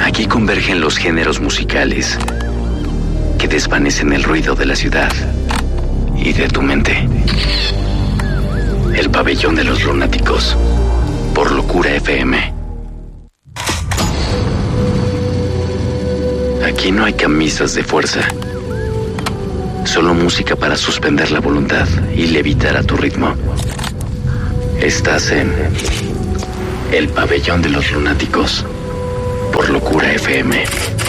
Aquí convergen los géneros musicales que desvanecen el ruido de la ciudad y de tu mente. El pabellón de los lunáticos, por Locura FM. Aquí no hay camisas de fuerza, solo música para suspender la voluntad y levitar a tu ritmo. Estás en el pabellón de los lunáticos, por Locura FM.